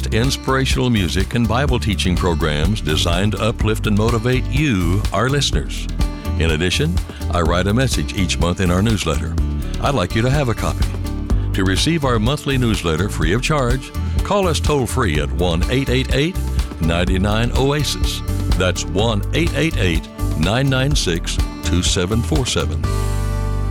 broadcast inspirational music and Bible teaching programs designed to uplift and motivate you, our listeners. In addition, I write a message each month in our newsletter. I'd like you to have a copy. To receive our monthly newsletter free of charge, call us toll-free at 1-888-99-OASIS. That's 1-888-996-2747.